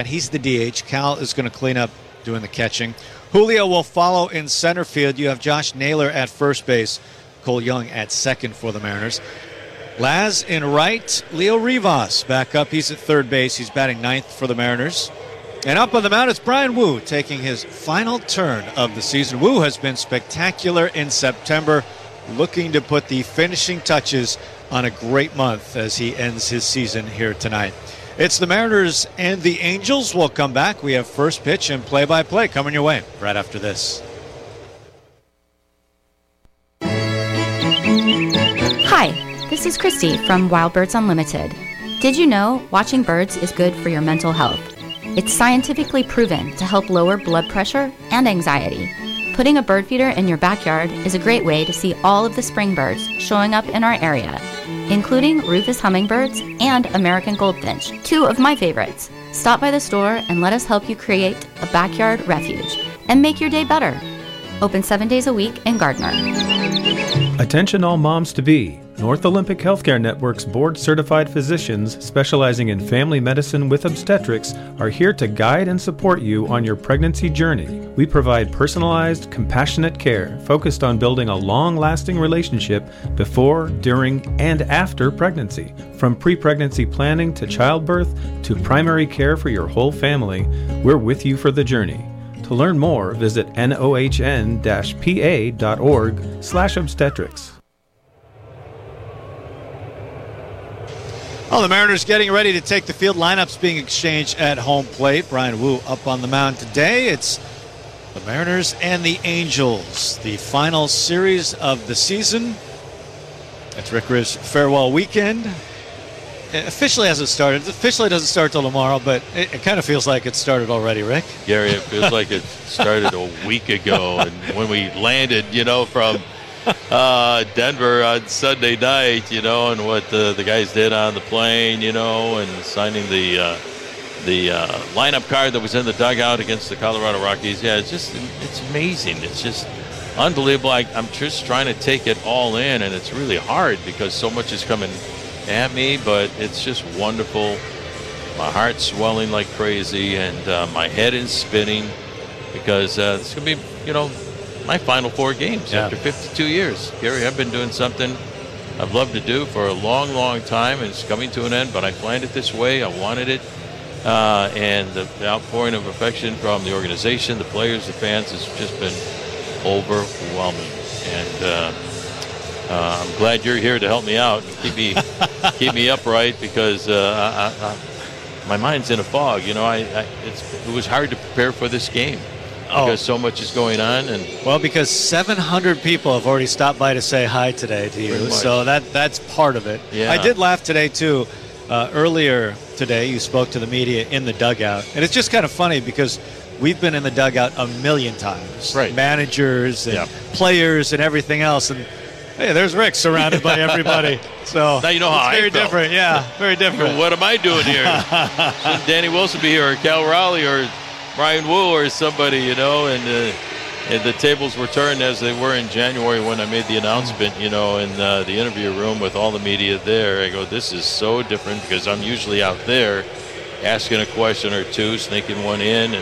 He's the DH. Cal is going to clean up doing the catching. Julio will follow in center field. You have Josh Naylor at first base. Cole Young at second for the Mariners. Laz in right. Leo Rivas back up. He's at third base. He's batting ninth for the Mariners. And up on the mound, it's Brian Wu taking his final turn of the season. Wu has been spectacular in September, looking to put the finishing touches on a great month as he ends his season here tonight. It's the Mariners and the Angels. We'll come back. We have first pitch and play-by-play coming your way right after this. Hi, this is Christy from Wild Birds Unlimited. Did you know watching birds is good for your mental health? It's scientifically proven to help lower blood pressure and anxiety. Putting a bird feeder in your backyard is a great way to see all of the spring birds showing up in our area, including Rufous hummingbirds and American goldfinch, two of my favorites. Stop by the store and let us help you create a backyard refuge and make your day better. Open 7 days a week in Gardner. Attention all moms-to-be. North Olympic Healthcare Network's board-certified physicians specializing in family medicine with obstetrics are here to guide and support you on your pregnancy journey. We provide personalized, compassionate care focused on building a long-lasting relationship before, during, and after pregnancy. From pre-pregnancy planning to childbirth to primary care for your whole family, we're with you for the journey. To learn more, visit nohn-pa.org/obstetrics. Oh, the Mariners getting ready to take the field. Lineups being exchanged at home plate. Brian Wu up on the mound today. It's the Mariners and the Angels, the final series of the season. It's Rick Rizz's farewell weekend. It officially hasn't started. It officially doesn't start till tomorrow, but it kind of feels like it started already, Rick. Gary, it feels like it started a week ago. And when we landed, from Denver on Sunday night, and what the guys did on the plane, and signing the lineup card that was in the dugout against the Colorado Rockies. Yeah, it's amazing. It's just unbelievable. I'm just trying to take it all in, and it's really hard because so much is coming at me, but it's just wonderful. My heart's swelling like crazy, and my head is spinning because it's going to be, my final 4 games after 52 years. Gary, I've been doing something I've loved to do for a long, long time, and it's coming to an end, but I planned it this way. I wanted it. And the outpouring of affection from the organization, the players, the fans has just been overwhelming. And I'm glad you're here to help me out and keep me upright because my mind's in a fog. It was hard to prepare for this game. Because so much is going on, because 700 people have already stopped by to say hi today to you, so that's part of it. Yeah. I did laugh today too. Earlier today, you spoke to the media in the dugout, and it's just kind of funny because we've been in the dugout a million times, right? Managers and players and everything else, and hey, there's Rick surrounded by everybody. So now you know how it's very different. Yeah, very different. What am I doing here? Shouldn't Danny Wilson be here, or Cal Raleigh, or Brian Wu, or somebody, and the tables were turned as they were in January when I made the announcement, in the interview room with all the media there. I go, this is so different because I'm usually out there asking a question or two, sneaking one in,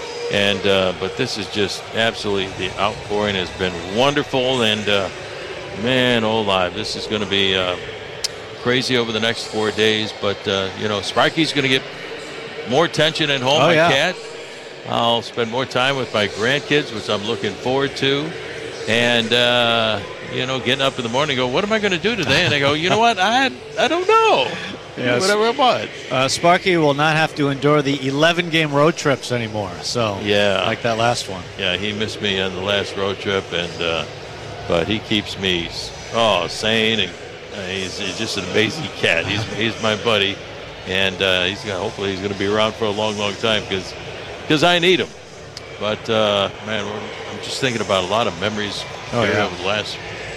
but this is just absolutely, the outpouring has been wonderful, and man, oh live, this is going to be crazy over the next 4 days, but Sparky's going to get more attention at home, cat. I'll spend more time with my grandkids, which I'm looking forward to. And, getting up in the morning and go, what am I going to do today? And I go, you know what? I don't know. Yes. Whatever I want. Sparky will not have to endure the 11-game road trips anymore. So, like that last one. Yeah, he missed me on the last road trip, but he keeps me sane. And he's just an amazing cat. He's my buddy. And hopefully he's going to be around for a long, long time because I need him. But, man, I'm just thinking about a lot of memories over the last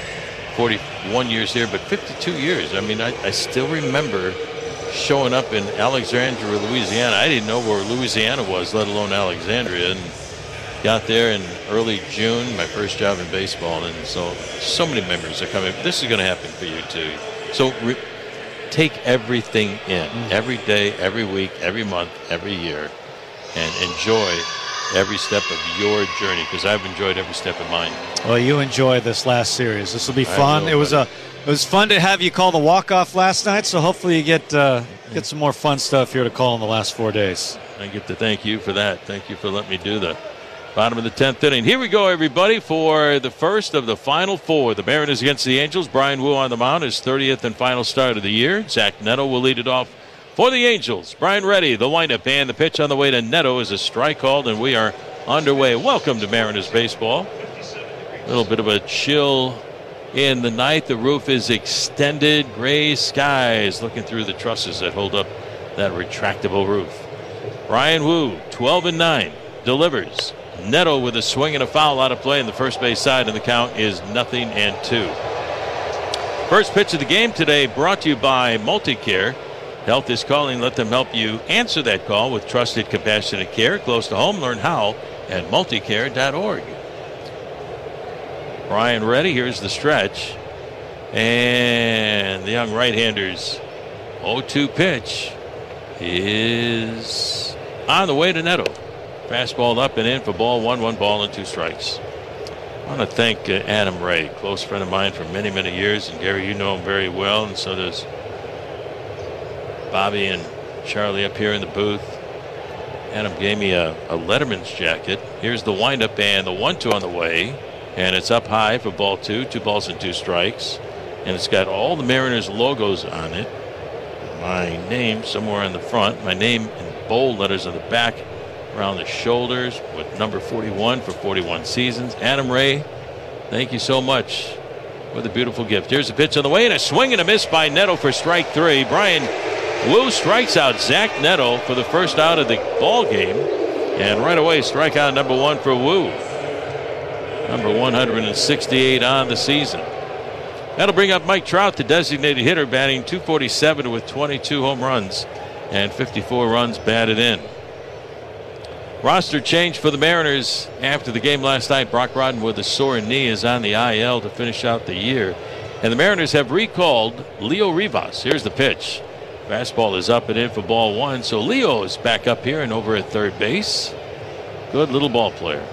41 years here, but 52 years. I mean, I still remember showing up in Alexandria, Louisiana. I didn't know where Louisiana was, let alone Alexandria, and got there in early June, my first job in baseball. And so many memories are coming. This is going to happen for you, too. So take everything in, every day, every week, every month, every year. and enjoy every step of your journey, because I've enjoyed every step of mine. Well, you enjoy this last series. This will be fun. It was fun to have you call the walk-off last night, so hopefully you get some more fun stuff here to call in the last 4 days. I get to thank you for that. Thank you for letting me do the bottom of the 10th inning. Here we go, everybody, for the first of the final 4. The Mariners against the Angels. Brian Wu on the mound, his 30th and final start of the year. Zach Neto will lead it off for the Angels. Brian ready, the windup and the pitch on the way to Neto is a strike called, and we are underway. Welcome to Mariners baseball. A little bit of a chill in the night. The roof is extended. Gray skies looking through the trusses that hold up that retractable roof. Brian Wu, 12-9, delivers. Neto with a swing and a foul out of play in the first base side, and the count is 0-2. First pitch of the game today brought to you by MultiCare. Health is calling. Let them help you answer that call with trusted, compassionate care close to home. Learn how at multicare.org. Brian ready. Here's the stretch. And the young right-hander's 0-2 pitch is on the way to Neto. Fastball up and in for ball 1, 1 ball and 2 strikes. I want to thank Adam Ray, close friend of mine for many, many years. And Gary, you know him very well, and so does Bobby and Charlie up here in the booth. Adam gave me a Letterman's jacket. Here's the windup and the 1-2 on the way. And it's up high for ball 2, 2 balls and 2 strikes. And it's got all the Mariners logos on it. My name somewhere on the front. My name in bold letters on the back around the shoulders with number 41 for 41 seasons. Adam Ray, thank you so much for the beautiful gift. Here's a pitch on the way and a swing and a miss by Neto for strike 3. Brian Wu strikes out Zach Neto for the first out of the ball game. And right away, strikeout number 1 for Wu. Number 168 on the season. That'll bring up Mike Trout, the designated hitter, batting .247 with 22 home runs and 54 runs batted in. Roster change for the Mariners after the game last night. Brock Rodden with a sore knee is on the IL to finish out the year. And the Mariners have recalled Leo Rivas. Here's the pitch. Fastball is up and in for ball 1. So Leo is back up here and over at third base. Good little ball player.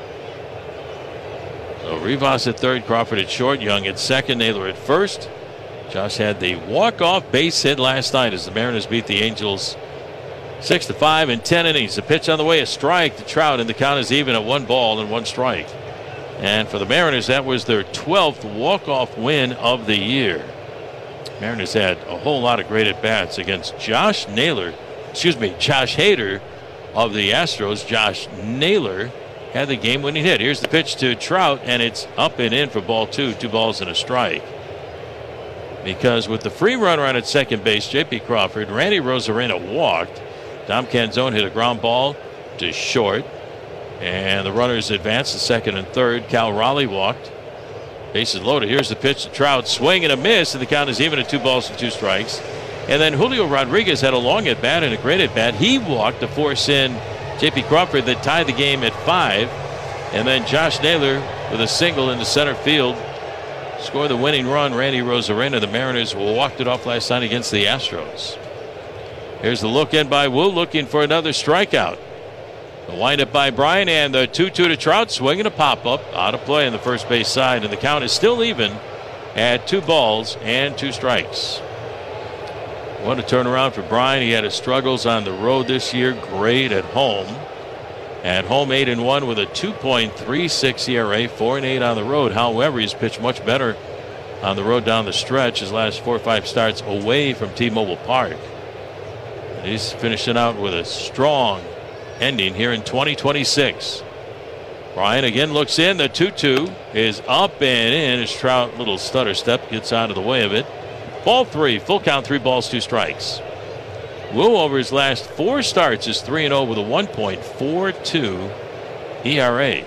So Rivas at third, Crawford at short, Young at second, Naylor at first. Josh had the walk-off base hit last night as the Mariners beat the Angels 6-5 in 10 innings. The pitch on the way, a strike to Trout, and the count is even at 1 ball and 1 strike. And for the Mariners, that was their 12th walk-off win of the year. Mariners had a whole lot of great at-bats against Josh Hader of the Astros. Josh Naylor had the game-winning hit. Here's the pitch to Trout, and it's up and in for ball 2, 2 balls and a strike. Because with the free runner on at second base, J.P. Crawford, Randy Rosarena walked. Dom Canzone hit a ground ball to short, and the runners advanced to second and third. Cal Raleigh walked. Bases loaded. Here's the pitch to Trout. Swing and a miss, and the count is even at 2 balls and 2 strikes. And then Julio Rodriguez had a long at-bat and a great at-bat. He walked to force in J.P. Crawford that tied the game at 5. And then Josh Naylor with a single into center field scored the winning run. Randy Rosarena. The Mariners walked it off last night against the Astros. Here's the look in by Wu, looking for another strikeout. The windup by Bryan, and the 2-2 to Trout, swinging a pop-up out of play on the first base side, and the count is still even at 2 balls and 2 strikes. What a turnaround for Bryan. He had his struggles on the road this year. Great at home. At home, 8-1 with a 2.36 ERA, 4-8 on the road. However, he's pitched much better on the road down the stretch. His last 4 or 5 starts away from T-Mobile Park. And he's finishing out with a strong ending here in 2026. Bryan again looks in. The 2-2 is up and in as Trout, little stutter step, gets out of the way of it. Ball 3, full count, 3 balls, 2 strikes. Wu over his last 4 starts is 3-0 with a 1.42 ERA.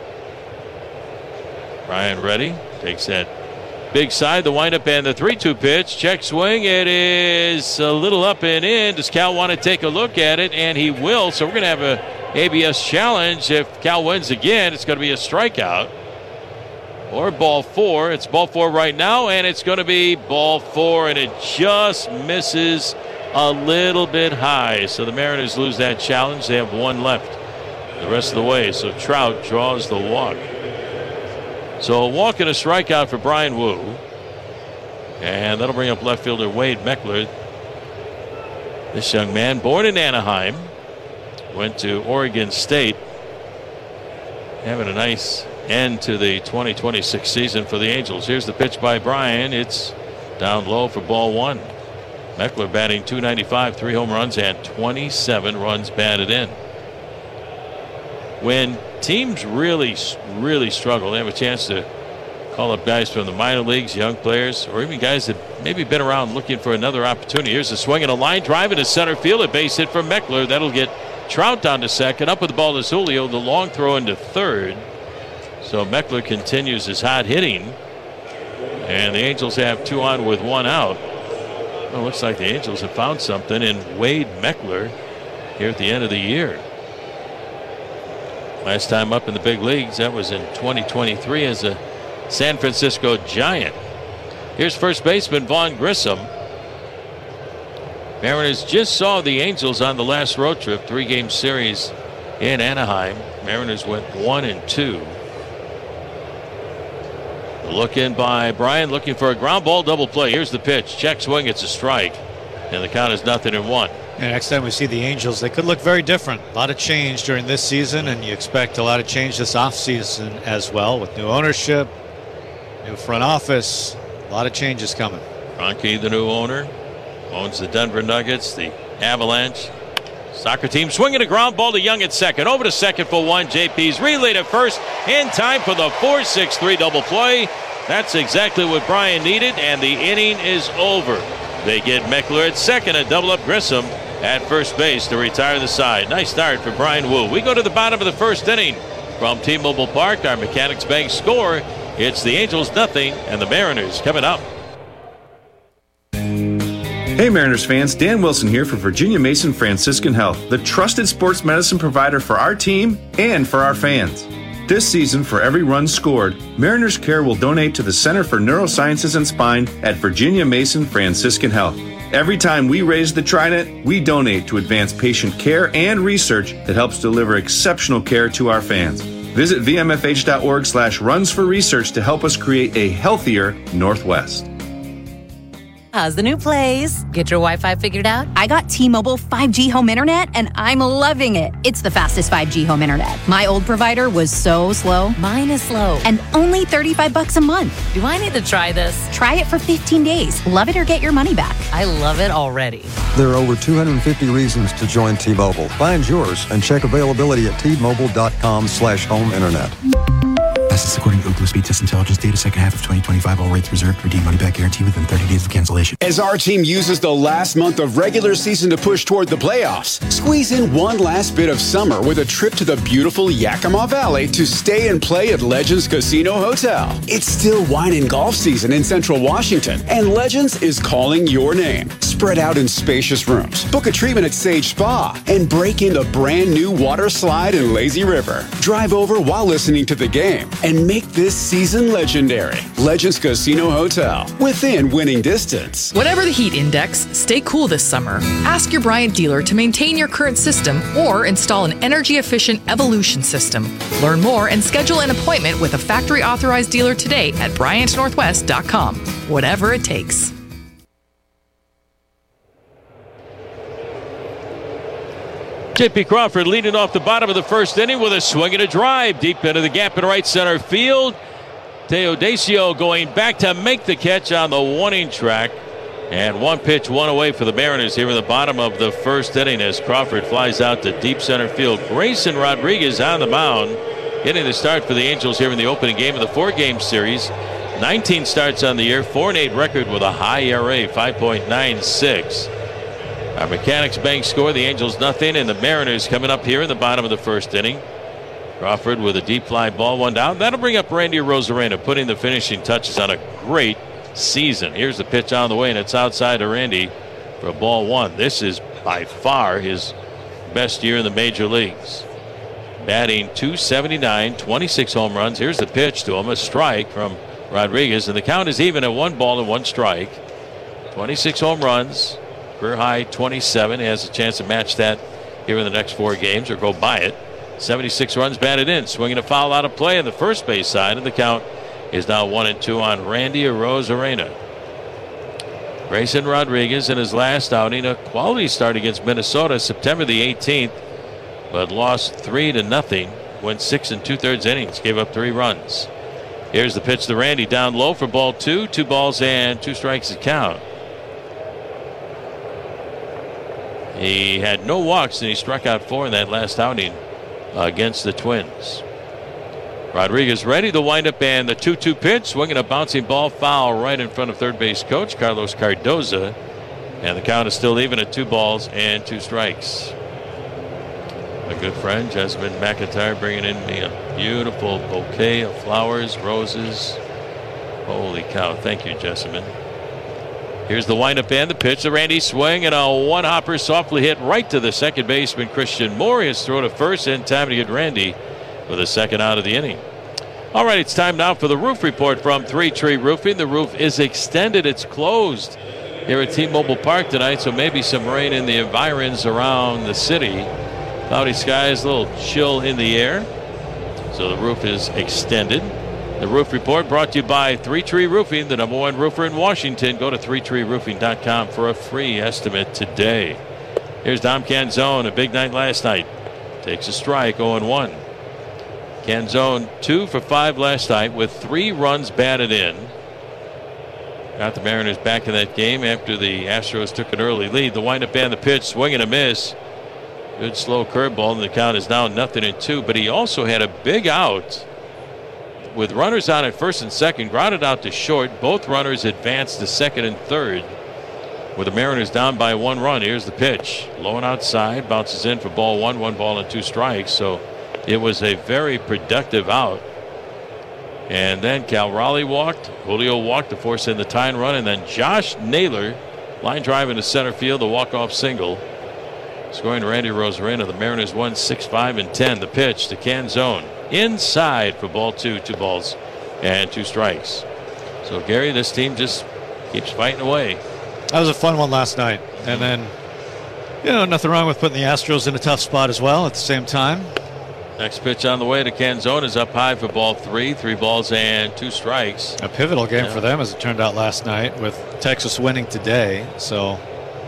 Bryan ready, takes that big side, the windup and the 3-2 pitch. Check swing, it is a little up and in. Does Cal want to take a look at it? And he will, so we're going to have a ABS challenge. If Cal wins again, it's going to be a strikeout. Or ball 4. It's ball 4 right now, and it's going to be ball 4, and it just misses a little bit high. So the Mariners lose that challenge. They have one left the rest of the way. So Trout draws the walk. So a walk and a strikeout for Bryan Woo. And that'll bring up left fielder Wade Meckler. This young man, born in Anaheim, went to Oregon State. Having a nice end to the 2026 season for the Angels. Here's the pitch by Bryan. It's down low for ball one. Meckler batting .295, 3 home runs and 27 runs batted in. When teams really struggle, they have a chance to call up guys from the minor leagues, young players, or even guys that maybe been around looking for another opportunity. Here's a swing and a line drive into center field. A base hit from Meckler. That'll get Trout down to second. Up with the ball is Julio. The long throw into third. So Meckler continues his hot hitting. And the Angels have 2 on with 1 out. Well, looks like the Angels have found something in Wade Meckler here at the end of the year. Last time up in the big leagues, that was in 2023 as a San Francisco Giant. Here's first baseman Vaughn Grissom. Mariners just saw the Angels on the last road trip, 3-game series in Anaheim. Mariners went 1-2. Look in by Bryan, looking for a ground ball double play. Here's the pitch. Check swing. It's a strike. And the count is 0-1. And next time we see the Angels, they could look very different. A lot of change during this season, and you expect a lot of change this offseason as well with new ownership, new front office. A lot of changes coming. Kroenke, the new owner, owns the Denver Nuggets, the Avalanche soccer team. Swinging a ground ball to Young at second. Over to second for 1. JP's relay to first in time for the 4-6-3 double play. That's exactly what Bryan needed, and the inning is over. They get Meckler at second and double up Grissom at first base to retire the side. Nice start for Bryan Woo. We go to the bottom of the first inning from T-Mobile Park. Our Mechanics Bank score. It's the Angels 0 and the Mariners coming up. Hey Mariners fans, Dan Wilson here for Virginia Mason Franciscan Health, the trusted sports medicine provider for our team and for our fans. This season, for every run scored, Mariners Care will donate to the Center for Neurosciences and Spine at Virginia Mason Franciscan Health. Every time we raise the Trident, we donate to advance patient care and research that helps deliver exceptional care to our fans. Visit vmfh.org/runs for research to help us create a healthier Northwest. How's the new place? Get your Wi-Fi figured out? I got T-Mobile 5G home internet, and I'm loving it. It's the fastest 5G home internet. My old provider was so slow. Mine is slow. And only $35 a month. Do I need to try this? Try it for 15 days. Love it or get your money back. I love it already. There are over 250 reasons to join T-Mobile. Find yours and check availability at T-Mobile.com/home internet. This according to Ookla Speed Test Intelligence data, second half of 2025, all rates reserved. Redeem money back guarantee within 30 days of cancellation. As our team uses the last month of regular season to push toward the playoffs, squeeze in one last bit of summer with a trip to the beautiful Yakima Valley to stay and play at Legends Casino Hotel. It's still wine and golf season in Central Washington, and Legends is calling your name. Spread out in spacious rooms, book a treatment at Sage Spa, and break in the brand new water slide in Lazy River. Drive over while listening to the game and make this season legendary. Legends Casino Hotel, within winning distance. Whatever the heat index, stay cool this summer. Ask your Bryant dealer to maintain your current system or install an energy-efficient Evolution system. Learn more and schedule an appointment with a factory-authorized dealer today at BryantNorthwest.com. Whatever it takes. J.P. Crawford leading off the bottom of the first inning with a swing and a drive deep into the gap in right center field. Teodosio going back to make the catch on the warning track. And one pitch, one away for the Mariners here in the bottom of the first inning as Crawford flies out to deep center field. Grayson Rodriguez on the mound, getting the start for the Angels here in the opening game of the 4-game series. 19 starts on the year, 4-8 record with a high ERA, 5.96. Our Mechanics Bank score, the Angels 0 and the Mariners coming up here in the bottom of the first inning. Crawford with a deep fly ball, one down. That'll bring up Randy Arozarena, putting the finishing touches on a great season. Here's the pitch on the way, and it's outside of Randy for ball one. This is by far his best year in the major leagues. Batting .279, 26 home runs. Here's the pitch to him, a strike from Rodriguez, and the count is even at 1 ball and 1 strike. 26 home runs. Career high 27. He has a chance to match that here in the next 4 games or go by it. 76 runs batted in. Swinging a foul out of play on the first base side, and the count is now 1-2 on Randy Arozarena. Grayson Rodriguez in his last outing, a quality start against Minnesota September the 18th, but lost 3-0. Went 6 2/3 innings, gave up 3 runs. Here's the pitch to Randy, down low for ball 2. 2 balls and 2 strikes to count. He had no walks and he struck out 4 in that last outing against the Twins. Rodriguez ready, the windup and the 2-2 pitch, swinging a bouncing ball foul right in front of third base coach Carlos Cardoza, and the count is still even at 2 balls and 2 strikes. My good friend Jessamine McIntyre bringing in me a beautiful bouquet of flowers, roses. Holy cow, thank you, Jessamine. Here's the windup and the pitch. The Randy swing and a one-hopper softly hit right to the second baseman Christian Moore. He has thrown to first in time to get Randy for the second out of the inning. All right, it's time now for the roof report from Three Tree Roofing. The roof is extended. It's closed here at T-Mobile Park tonight, so maybe some rain in the environs around the city. Cloudy skies, a little chill in the air, so the roof is extended. The roof report brought to you by Three Tree Roofing, the #1 roofer in Washington. Go to threetreeroofing.com for a free estimate today. Here's Dom Canzone, a big night last night. Takes a strike, 0-1. Canzone 2 for 5 last night with 3 runs batted in. Got the Mariners back in that game after the Astros took an early lead. The windup and the pitch, swing and a miss. Good slow curveball, and the count is now 0-2. But he also had a big out with runners on at first and second, grounded out to short. Both runners advanced to second and third with the Mariners down by 1 run. Here's the pitch, low and outside, bounces in for ball 1, 1 ball and 2 strikes. So it was a very productive out. And then Cal Raleigh walked, Julio walked to force in the tying run, and then Josh Naylor line drive into center field, a walk-off single, scoring to Randy Arozarena. The Mariners won 6-5 and 10. The pitch to Canzone, inside for ball 2, 2 balls and 2 strikes. So Gary, this team just keeps fighting away. That was a fun one last night, and then nothing wrong with putting the Astros in a tough spot as well at the same time. Next pitch on the way to Canzone is up high for ball 3, 3 balls and 2 strikes. A pivotal game for them as it turned out last night, with Texas winning today. So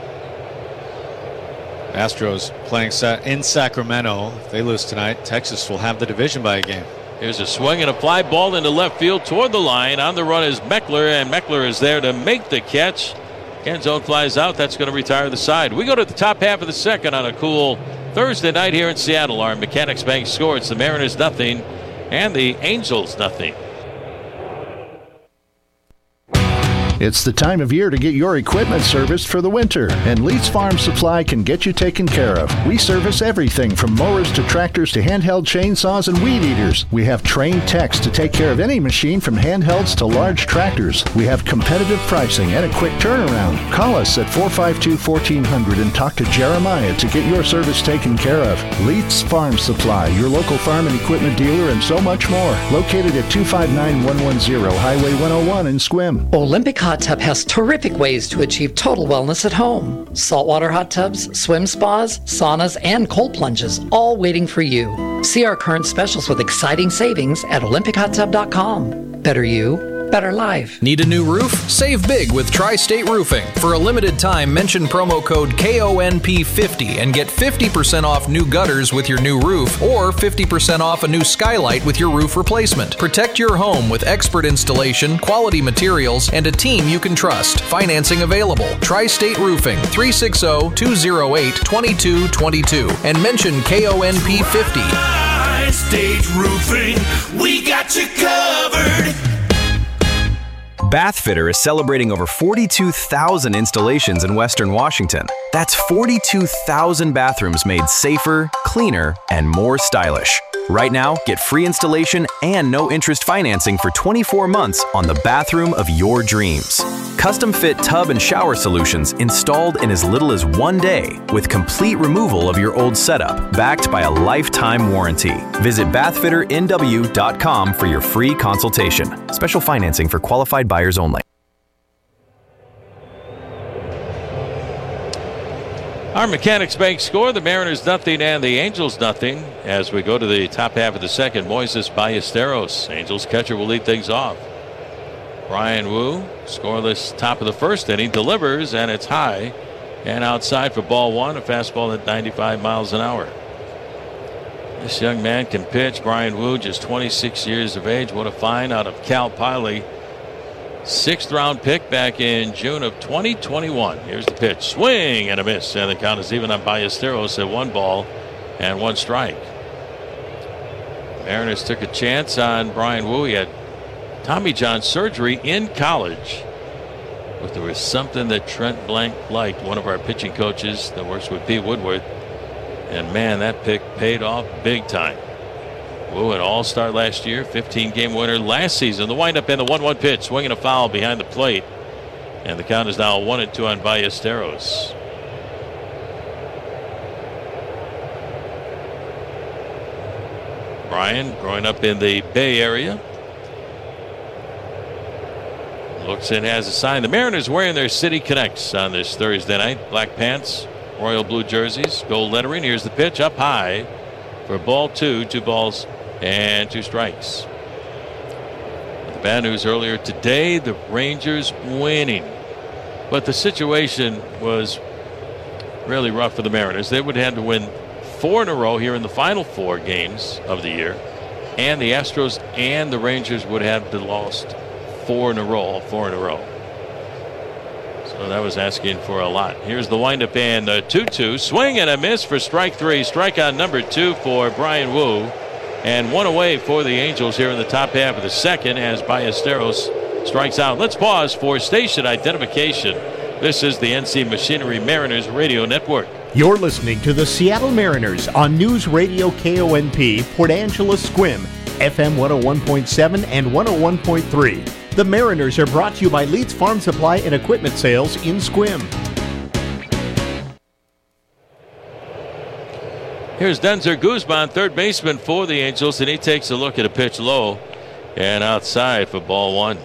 Astros playing in Sacramento. If they lose tonight, Texas will have the division by a game. Here's a swing and a fly ball into left field toward the line. On the run is Meckler, and Meckler is there to make the catch. Canzone flies out. That's going to retire the side. We go to the top half of the second on a cool Thursday night here in Seattle. Our Mechanics Bank score. It's the Mariners 0 and the Angels 0. It's the time of year to get your equipment serviced for the winter, and Leeds Farm Supply can get you taken care of. We service everything from mowers to tractors to handheld chainsaws and weed eaters. We have trained techs to take care of any machine from handhelds to large tractors. We have competitive pricing and a quick turnaround. Call us at 452-1400 and talk to Jeremiah to get your service taken care of. Leeds Farm Supply, your local farm and equipment dealer, and so much more. Located at 259110 Highway 101 in Sequim. Olympic Hot Tub has terrific ways to achieve total wellness at home. Saltwater hot tubs, swim spas, saunas, and cold plunges, all waiting for you. See our current specials with exciting savings at OlympicHotTub.com. Better you, better life. Need a new roof? Save big with Tri-State Roofing. For a limited time, mention promo code KONP50 and get 50% off new gutters with your new roof, or 50% off a new skylight with your roof replacement. Protect your home with expert installation, quality materials, and a team you can trust. Financing available. Tri-State Roofing, 360-208-2222, and mention KONP50. Tri-State Roofing, we got you covered. Bathfitter is celebrating over 42,000 installations in Western Washington. That's 42,000 bathrooms made safer, cleaner, and more stylish. Right now, get free installation and no-interest financing for 24 months on the bathroom of your dreams. Custom-fit tub and shower solutions installed in as little as 1 day, with complete removal of your old setup, backed by a lifetime warranty. Visit bathfitternw.com for your free consultation. Special financing for qualified buyers only. Our Mechanics Bank score, the Mariners nothing and the Angels nothing. As we go to the top half of the second, Moises Ballesteros, Angels catcher, will lead things off. Brian Wu, scoreless top of the first inning, delivers, and it's high and outside for ball one, a fastball at 95 miles an hour. This young man can pitch. Brian Wu, just 26 years of age. What a find out of Cal Poly. 6th round pick back in June of 2021. Here's the pitch. Swing and a miss. And the count is even on Ballesteros at 1 ball and 1 strike. Mariners took a chance on Brian Wu. He had Tommy John surgery in college. But there was something that Trent Blank liked, one of our pitching coaches that works with Pete Woodward. And man, that pick paid off big time. Wu, an all-star last year, 15-game winner last season. The windup and the 1-1 pitch, swinging a foul behind the plate. And the count is now 1-2 on Ballesteros. Brian, growing up in the Bay Area, looks and has a sign. The Mariners wearing their City Connects on this Thursday night. Black pants, royal blue jerseys, gold lettering. Here's the pitch up high for ball 2, 2 balls and 2 strikes. The bad news earlier today, the Rangers winning. But the situation was really rough for the Mariners. They would have had to win 4 in a row here in the final 4 games of the year. And the Astros and the Rangers would have to lost 4 in a row. So that was asking for a lot. Here's the windup and the 2-2. Swing and a miss for strike 3. Strikeout number 2 for Brian Wu. And 1 away for the Angels here in the top half of the second as Ballesteros strikes out. Let's pause for station identification. This is the NC Machinery Mariners Radio Network. You're listening to the Seattle Mariners on News Radio KONP, Port Angeles Squim, FM 101.7 and 101.3. The Mariners are brought to you by Leeds Farm Supply and Equipment Sales in Squim. Here's Denzer Guzman, third baseman for the Angels, and he takes a look at a pitch low and outside for ball 1.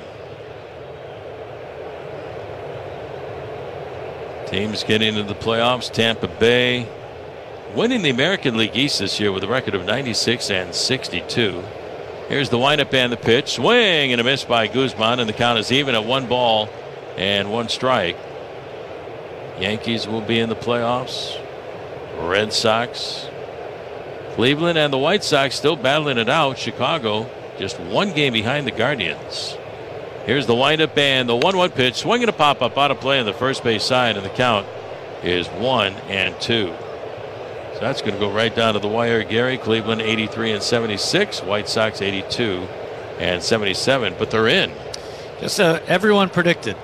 Teams getting into the playoffs. Tampa Bay winning the American League East this year with a record of 96 and 62. Here's the windup and the pitch. Swing and a miss by Guzman, and the count is even at 1 ball and 1 strike. Yankees will be in the playoffs. Red Sox, Cleveland, and the White Sox still battling it out. Chicago just 1 game behind the Guardians. Here's the windup and the 1-1 pitch. Swinging a pop-up out of play on the first base side, and the count is 1-2. So that's going to go right down to the wire. Gary, Cleveland 83 and 76, White Sox 82 and 77, but they're in. Just everyone predicted.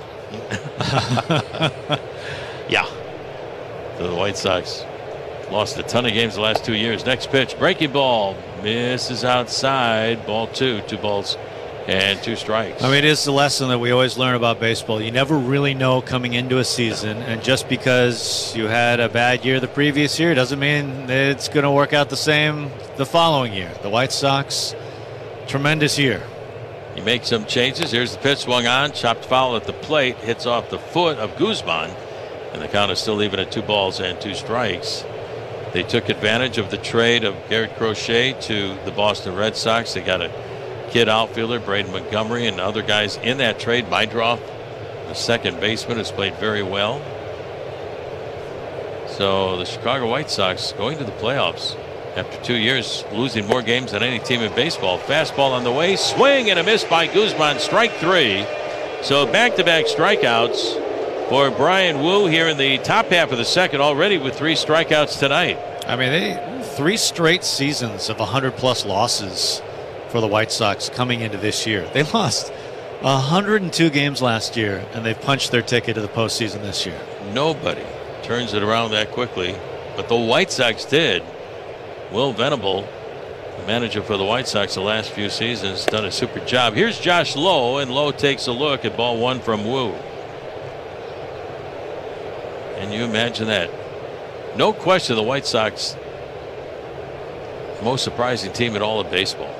Yeah. So the White Sox lost a ton of games the last 2 years. Next pitch, breaking ball, misses outside. Ball 2, 2 balls and 2 strikes. I mean, it's the lesson that we always learn about baseball. You never really know coming into a season, and just because you had a bad year the previous year doesn't mean it's going to work out the same the following year. The White Sox, tremendous year. You make some changes. Here's the pitch, swung on, chopped foul at the plate, hits off the foot of Guzman, and the count is still even at 2 balls and 2 strikes. They took advantage of the trade of Garrett Crochet to the Boston Red Sox. They got a kid outfielder, Braden Montgomery, and other guys in that trade. Meidroff, the second baseman, has played very well. So the Chicago White Sox going to the playoffs after 2 years, losing more games than any team in baseball. Fastball on the way, swing and a miss by Guzman, strike 3. So back-to-back strikeouts for Brian Wu here in the top half of the second, already with 3 strikeouts tonight. I mean, 3 straight seasons of 100-plus losses for the White Sox coming into this year. They lost 102 games last year, and they've punched their ticket to the postseason this year. Nobody turns it around that quickly, but the White Sox did. Will Venable, the manager for the White Sox the last few seasons, done a super job. Here's Josh Lowe, and Lowe takes a look at ball 1 from Wu. Can you imagine that? No question the White Sox, most surprising team in all of baseball.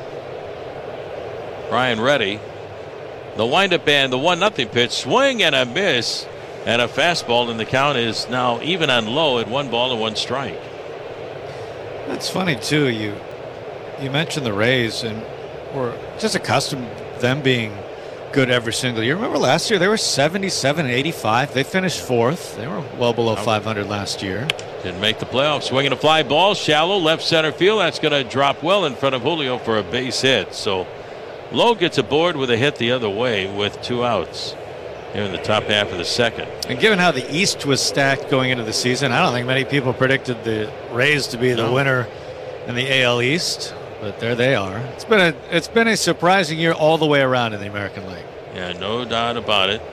Brian Reddy, the windup and the 1-0 pitch, swing and a miss and a fastball, and the count is now even on Lowe at 1 ball and 1 strike. That's funny, too. You mentioned the Rays, and we're just accustomed to them being good every single year. Remember last year, they were 77 and 85. They finished 4th. They were well below 500 last year. Didn't make the playoffs. Swinging a fly ball, shallow, left center field. That's going to drop well in front of Julio for a base hit. So Lowe gets aboard with a hit the other way with 2 outs here in the top half of the second. And given how the East was stacked going into the season, I don't think many people predicted the Rays to be the winner in the AL East. But there they are. It's been a surprising year all the way around in the American League. Yeah, no doubt about it.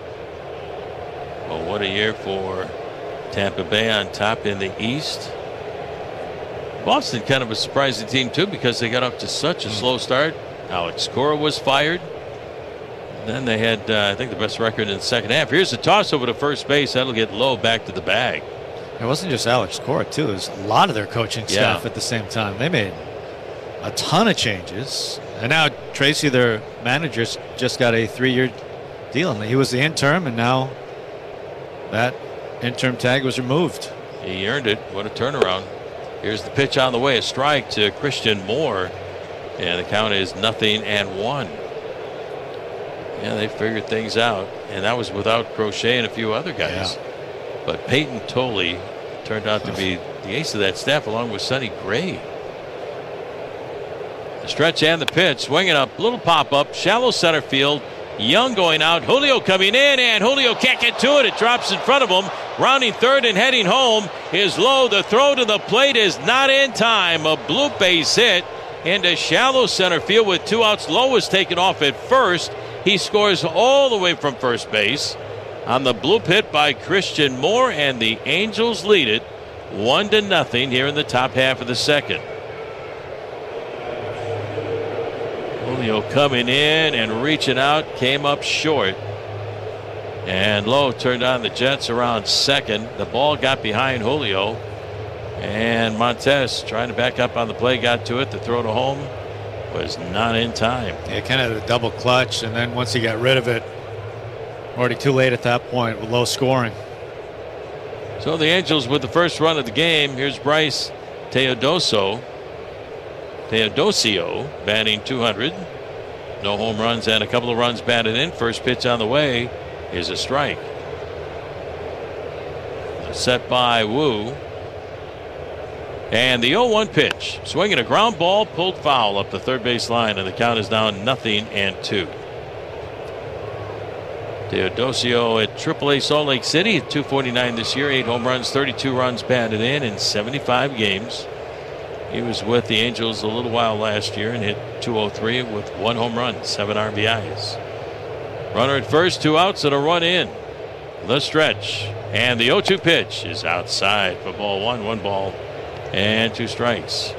Well, what a year for Tampa Bay on top in the East. Boston kind of a surprising team too because they got up to such a slow start. Alex Cora was fired. Then they had, I think, the best record in the second half. Here's a toss over to first base. That'll get Lowe back to the bag. It wasn't just Alex Cora too. It was a lot of their coaching staff at the same time. They made a ton of changes. And now Tracy, their manager, just got a 3-year deal. And he was the interim, and now that interim tag was removed. He earned it. What a turnaround. Here's the pitch on the way. A strike to Christian Moore. And the count is 0-1. Yeah, they figured things out. And that was without Crochet and a few other guys. Yeah. But Peyton Tolley turned out to be the ace of that staff along with Sonny Gray. The stretch and the pitch. Swinging up. Little pop-up. Shallow center field. Young going out. Julio coming in, and Julio can't get to it. It drops in front of him. Rounding third and heading home is Lowe. The throw to the plate is not in time. A bloop base hit into shallow center field with 2 outs. Lowe was taken off at first. He scores all the way from first base on the bloop hit by Christian Moore, and the Angels lead it 1-0 here in the top half of the second. Julio coming in and reaching out, came up short. And Lowe turned on the Jets around second. The ball got behind Julio. And Montez trying to back up on the play, got to it. The throw to home was not in time. Yeah, kind of a double clutch, and then once he got rid of it, already too late at that point with low scoring. So the Angels with the first run of the game. Here's Bryce Teodosio batting 200. No home runs and a couple of runs batted in. First pitch on the way is a strike. Set by Wu. And the 0-1 pitch. Swinging a ground ball, pulled foul up the third base line, and the count is now 0-2. Teodosio at AAA Salt Lake City at .249 this year. 8 home runs, 32 runs batted in 75 games. He was with the Angels a little while last year and hit .203 with 1 home run, 7 RBIs. Runner at first, 2 outs and a run in. The stretch. And the 0-2 pitch is outside for ball 1. 1 ball and 2 strikes.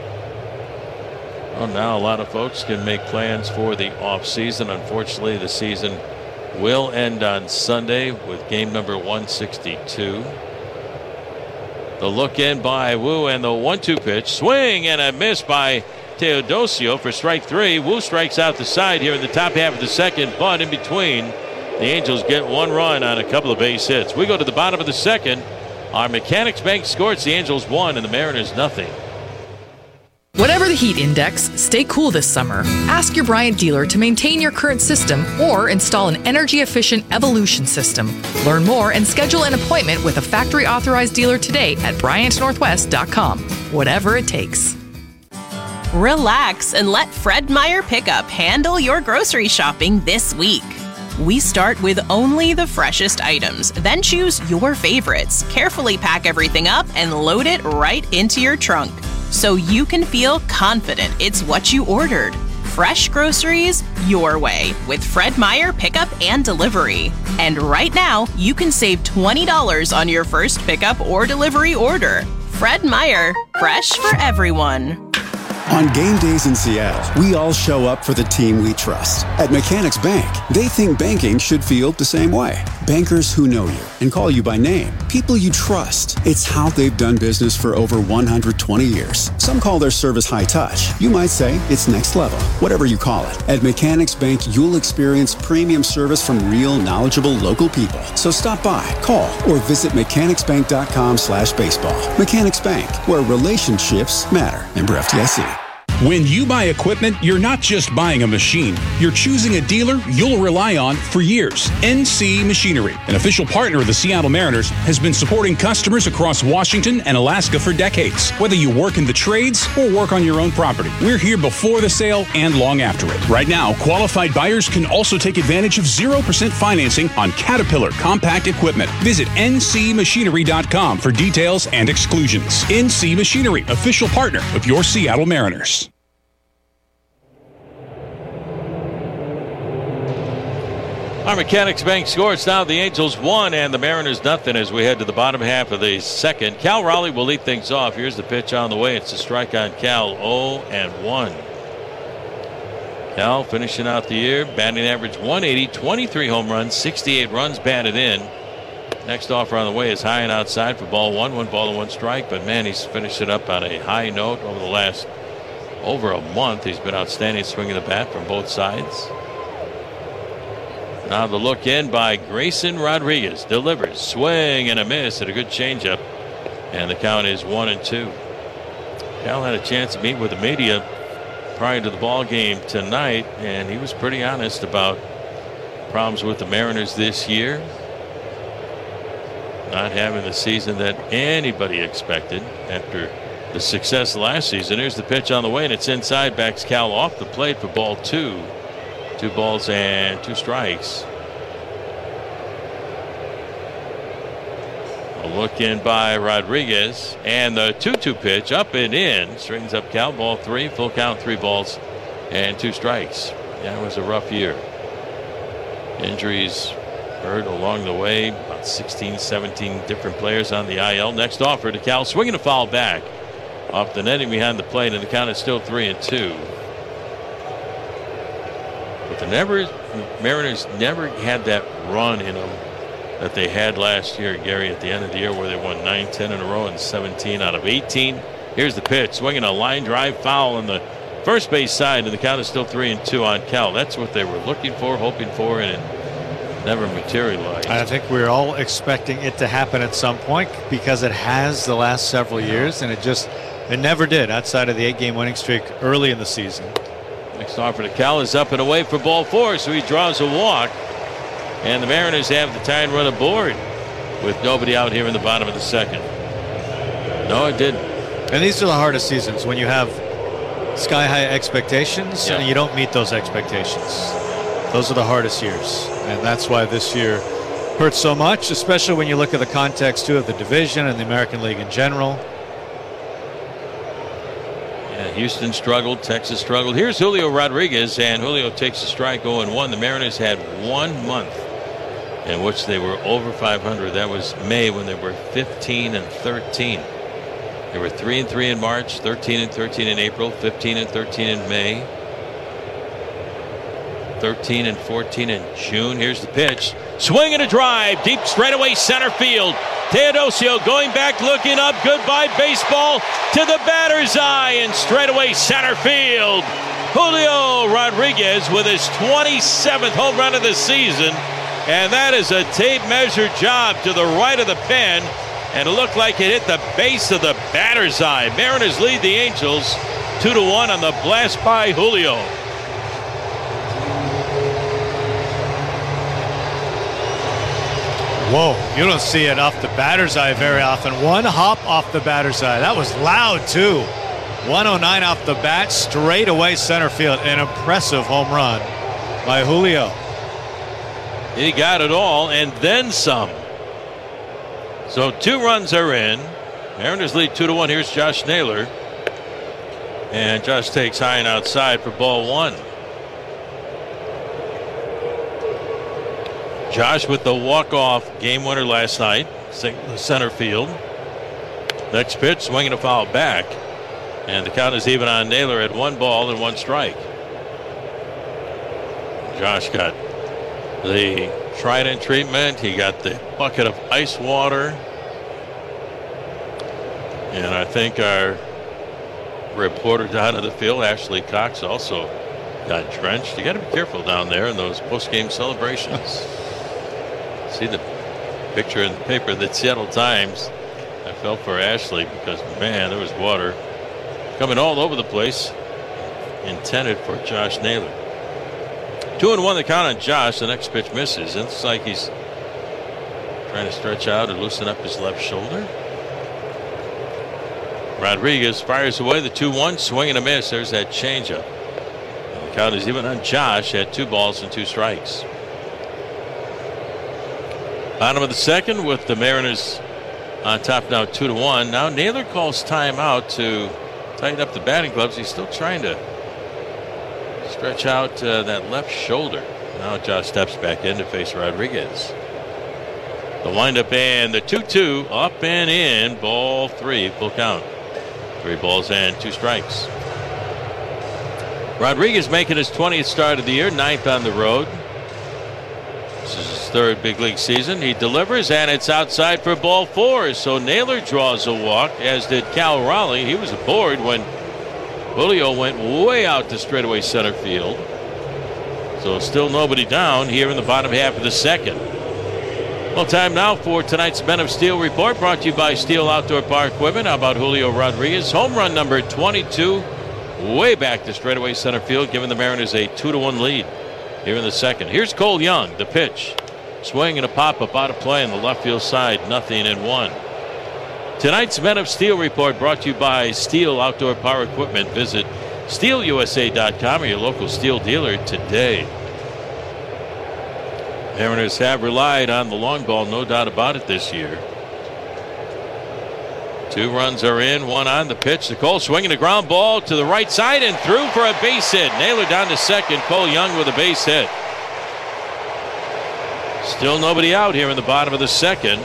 Well, now a lot of folks can make plans for the offseason. Unfortunately, the season will end on Sunday with game number 162. The look in by Wu and the 1-2 pitch. Swing and a miss by Teodosio for strike 3. Wu strikes out the side here in the top half of the second, but in between, the Angels get 1 run on a couple of base hits. We go to the bottom of the second. Our Mechanics Bank score. It's the Angels 1 and the Mariners 0. Whatever the heat index, stay cool this summer. Ask your Bryant dealer to maintain your current system or install an energy-efficient Evolution system. Learn more and schedule an appointment with a factory-authorized dealer today at BryantNorthwest.com. Whatever it takes. Relax and let Fred Meyer Pickup handle your grocery shopping this week. We start with only the freshest items, then choose your favorites, carefully pack everything up, and load it right into your trunk, so you can feel confident it's what you ordered. Fresh groceries your way with Fred Meyer Pickup and Delivery. And right now, you can save $20 on your first pickup or delivery order. Fred Meyer, fresh for everyone. On game days in Seattle, we all show up for the team we trust. At Mechanics Bank, they think banking should feel the same way. Bankers who know you and call you by name. People you trust. It's how they've done business for over 120 years. Some call their service high touch. You might say it's next level. Whatever you call it. At Mechanics Bank, you'll experience premium service from real, knowledgeable local people. So stop by, call, or visit mechanicsbank.com/baseball. Mechanics Bank, where relationships matter. Member FDIC. When you buy equipment, you're not just buying a machine. You're choosing a dealer you'll rely on for years. NC Machinery, an official partner of the Seattle Mariners, has been supporting customers across Washington and Alaska for decades. Whether you work in the trades or work on your own property, we're here before the sale and long after it. Right now, qualified buyers can also take advantage of 0% financing on Caterpillar compact equipment. Visit ncmachinery.com for details and exclusions. NC Machinery, official partner of your Seattle Mariners. Our Mechanics Bank score. It's now the Angels 1 and the Mariners nothing as we head to the bottom half of the second. Cal Raleigh will lead things off. Here's the pitch on the way. It's a strike on Cal, 0-1. Cal finishing out the year, batting average 180, 23 home runs, 68 runs batted in. Next offer on the way is high and outside for ball one. 1 ball and 1 strike. But man, he's finished it up on a high note over the last over a month. He's been outstanding swinging the bat from both sides. Now the look in by Grayson Rodriguez. Delivers. Swing and a miss at a good changeup. And the count is 1-2. Cal had a chance to meet with the media prior to the ball game tonight, and he was pretty honest about problems with the Mariners this year. Not having the season that anybody expected after the success last season. Here's the pitch on the way, and it's inside. Backs Cal off the plate for ball 2. 2 balls and 2 strikes. A look in by Rodriguez, and the 2-2 pitch up and in. Straightens up Cal. Ball 3. Full count, 3 balls and 2 strikes. Yeah, it was a rough year. Injuries hurt along the way. About 16, 17 different players on the IL. Next offer to Cal. Swinging a foul back off the netting behind the plate, and the count is still 3-2. But the Mariners never had that run in them that they had last year, Gary, at the end of the year where they won 9-10 in a row and 17 out of 18. Here's the pitch. Swinging a line drive foul on the first base side, and the count is still 3-2 on Cal. That's what they were looking for, hoping for, and it never materialized. I think we're all expecting it to happen at some point because it has the last several years, and it never did outside of the 8-game winning streak early in the season. Next offer to Cal is up and away for ball 4, so he draws a walk. And the Mariners have the tying run aboard with nobody out here in the bottom of the second. No, it didn't. And these are the hardest seasons when you have sky-high expectations and you don't meet those expectations. Those are the hardest years. And that's why this year hurts so much, especially when you look at the context, too, of the division and the American League in general. Houston struggled. Texas struggled. Here's Julio Rodriguez, and Julio takes a strike 0-1. The Mariners had 1 month in which they were over 500. That was May when they were 15-13. They were 3-3 in March, 13-13 in April, 15-13 in May, 13-14 in June. Here's the pitch. Swing and a drive. Deep straightaway center field. Teodosio going back, looking up. Goodbye baseball to the batter's eye and straightaway center field. Julio Rodriguez with his 27th home run of the season. And that is a tape measure job to the right of the pen. And it looked like it hit the base of the batter's eye. Mariners lead the Angels 2-1 on the blast by Julio. Whoa, you don't see it off the batter's eye very often. 1 hop off the batter's eye. That was loud, too. 109 off the bat, straight away center field. An impressive home run by Julio. He got it all and then some. So 2 runs are in. Mariners lead 2-1. Here's Josh Naylor. And Josh takes high and outside for ball 1. Josh with the walk-off game winner last night, center field. Next pitch, swinging a foul back. And the count is even on Naylor at 1 ball and 1 strike. Josh got the Trident treatment. He got the bucket of ice water. And I think our reporter down at the field, Ashley Cox, also got drenched. You got to be careful down there in those post-game celebrations. See the picture in the paper, the Seattle Times. I felt for Ashley because, man, there was water coming all over the place, intended for Josh Naylor. 2-1 the count on Josh. The next pitch misses. It looks like he's trying to stretch out and loosen up his left shoulder. Rodriguez fires away the 2-1, swing and a miss. There's that changeup. And the count is even on Josh at 2 balls and 2 strikes. Bottom of the second with the Mariners on top now 2-1. Now Naylor calls timeout to tighten up the batting gloves. He's still trying to stretch out that left shoulder. Now Josh steps back in to face Rodriguez. The windup and the 2-2 up and in. Ball 3, full count. 3 balls and 2 strikes. Rodriguez making his 20th start of the year, 9th on the road. This is his 3rd big league season. He delivers, and it's outside for ball 4. So Naylor draws a walk, as did Cal Raleigh. He was aboard when Julio went way out to straightaway center field. So still nobody down here in the bottom half of the second. Well, time now for tonight's Men of Steel report, brought to you by Steel Outdoor Power Equipment. How about Julio Rodriguez? Home run number 22, way back to straightaway center field, giving the Mariners a 2-1 lead here in the second. Here's Cole Young, the pitch. Swing and a pop-up out of play on the left field side, 0-1. Tonight's Men of Steel report brought to you by Steel Outdoor Power Equipment. Visit SteelUSA.com or your local Steel dealer today. Mariners have relied on the long ball, no doubt about it, this year. 2 runs are in, 1 on the pitch. The Cole swinging a ground ball to the right side and through for a base hit. Naylor down to second. Cole Young with a base hit. Still nobody out here in the bottom of the second.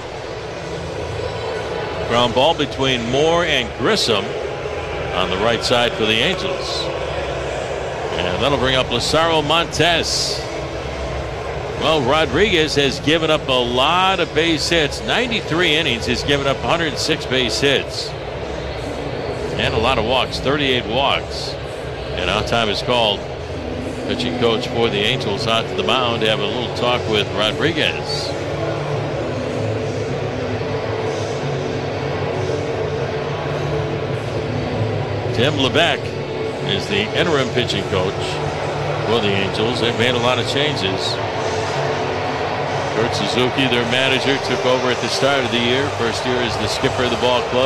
Ground ball between Moore and Grissom on the right side for the Angels. And that'll bring up Lazaro Montes. Well, Rodriguez has given up a lot of base hits. 93 innings, has given up 106 base hits. And a lot of walks, 38 walks. And now time is called. Pitching coach for the Angels out to the mound to have a little talk with Rodriguez. Tim Lebeck is the interim pitching coach for the Angels. They've made a lot of changes. Kurt Suzuki, their manager, took over at the start of the year. First year as the skipper of the ball club.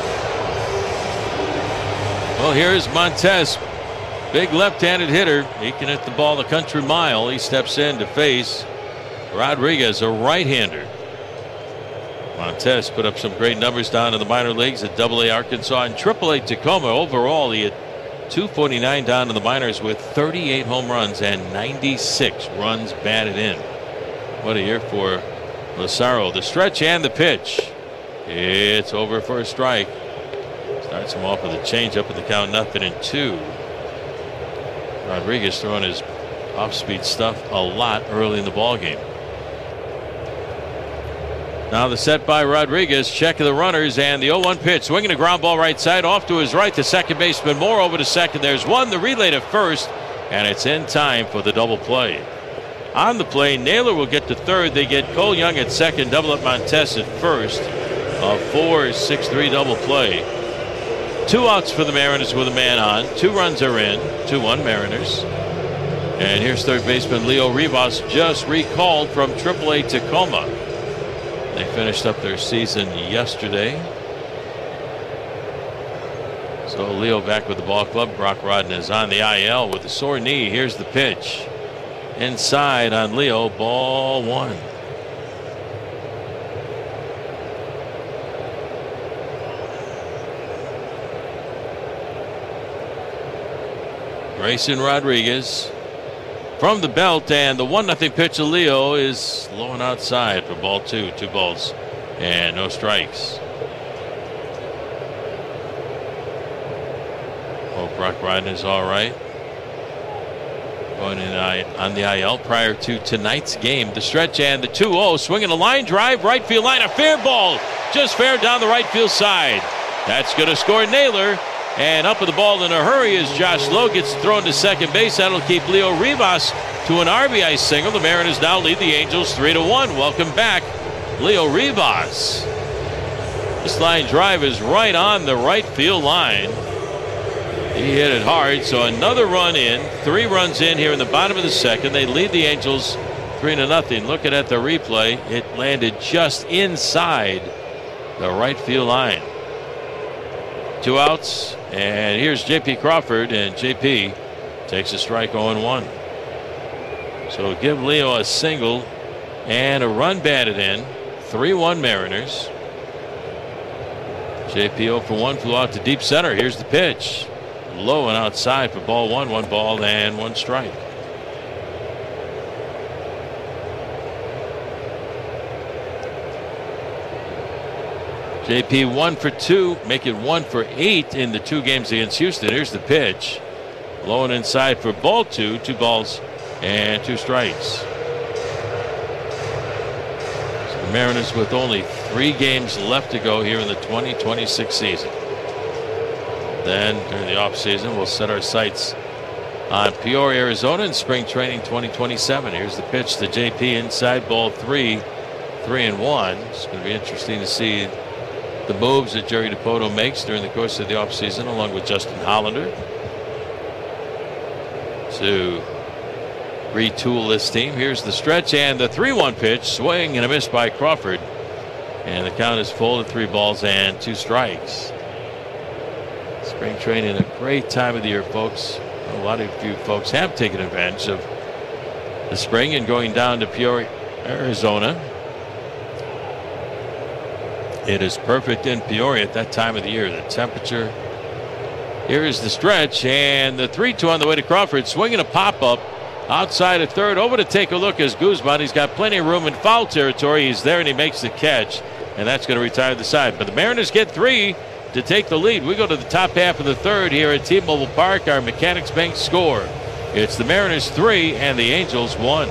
Well, here's Montes. Big left-handed hitter. He can hit the ball the country mile. He steps in to face Rodriguez, a right-hander. Montes put up some great numbers down in the minor leagues at AA Arkansas and AAA Tacoma. Overall, he had .249 down in the minors with 38 home runs and 96 runs batted in. What a year for Lazaro. The stretch and the pitch. It's over for a strike. Starts him off with a changeup at the count, 0-2. Rodriguez throwing his off-speed stuff a lot early in the ball game. Now the set by Rodriguez. Check of the runners and the 0-1 pitch. Swinging a ground ball right side off to his right. The second baseman Moore over to second. There's one. The relay to first. And it's in time for the double play. On the play, Naylor will get to third. They get Cole Young at second. Double up Montes at first. A 4-6-3 double play. 2 outs for the Mariners with a man on. 2 runs are in. 2-1 Mariners. And here's third baseman Leo Rivas, just recalled from AAA Tacoma. They finished up their season yesterday. So Leo back with the ball club. Brock Rodden is on the IL with a sore knee. Here's the pitch. Inside on Leo, ball 1. Grayson Rodriguez from the belt, and the 1-0 pitch to Leo is low and outside for ball 2. 2 balls and no strikes. Hope Brock Bryden is all right. Going in on the IL prior to tonight's game. The stretch and the 2-0. Swinging a line drive. Right field line. A fair ball. Just fair down the right field side. That's going to score Naylor. And up with the ball in a hurry as Josh Lowe gets thrown to second base. That'll keep Leo Rivas to an RBI single. The Mariners now lead the Angels 3-1. Welcome back, Leo Rivas. This line drive is right on the right field line. He hit it hard, so another run in. 3 runs in here in the bottom of the second. They lead the Angels 3-0. Looking at the replay, it landed just inside the right field line. 2 outs, and here's J.P. Crawford, and J.P. takes a strike 0-1. So give Leo a single and a run batted in. 3-1 Mariners. JP 0 for 1, flew out to deep center. Here's the pitch. Low and outside for ball 1. 1 ball and 1 strike. JP 1 for 2, make it 1 for 8 in the 2 games against Houston. Here's the pitch. Low and inside for ball 2. 2 balls and 2 strikes. So the Mariners with only 3 games left to go here in the 2026 season. Then during the offseason, we'll set our sights on Peoria, Arizona in spring training 2027. Here's the pitch to JP inside, ball 3, 3-1. It's going to be interesting to see the moves that Jerry Dipoto makes during the course of the offseason, along with Justin Hollander, to retool this team. Here's the stretch and the 3-1 pitch, swing and a miss by Crawford, and the count is full at 3 balls and 2 strikes. Spring training, a great time of the year, folks. A lot of you folks have taken advantage of the spring and going down to Peoria, Arizona. It is perfect in Peoria at that time of the year. The temperature. Here is the stretch and the 3-2 on the way to Crawford. Swinging a pop-up outside of third. Over to take a look is Guzman. He's got plenty of room in foul territory. He's there and he makes the catch. And that's going to retire the side. But the Mariners get 3 to take the lead. We go to the top half of the third here at T-Mobile Park. Our Mechanics Bank score. It's the Mariners 3 and the Angels 1.